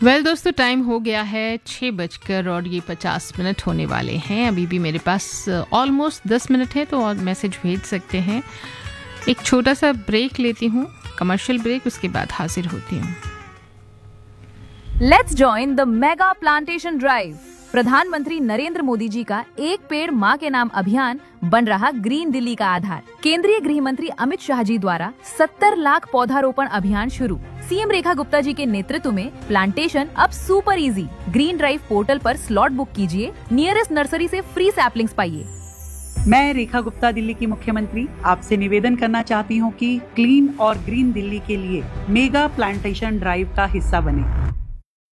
दोस्तों टाइम हो गया है 6:50 होने वाले हैं। अभी भी मेरे पास ऑलमोस्ट 10 मिनट है, तो और मैसेज भेज सकते हैं। एक छोटा सा ब्रेक लेती हूँ, कमर्शियल ब्रेक, उसके बाद हाजिर होती हूँ। Let's join the mega plantation drive. प्रधानमंत्री नरेंद्र मोदी जी का एक पेड़ माँ के नाम अभियान बन रहा ग्रीन दिल्ली का आधार। केंद्रीय गृह मंत्री अमित शाह जी द्वारा 70 लाख पौधारोपण अभियान शुरू। सीएम रेखा गुप्ता जी के नेतृत्व में प्लांटेशन अब super easy. Green drive portal पर स्लॉट बुक कीजिए, नियरेस्ट नर्सरी से फ्री सैपलिंग्स पाइए। मैं रेखा गुप्ता, दिल्ली की मुख्यमंत्री, आपसे निवेदन करना चाहती हूँ कि क्लीन और ग्रीन दिल्ली के लिए मेगा प्लांटेशन ड्राइव का हिस्सा बने।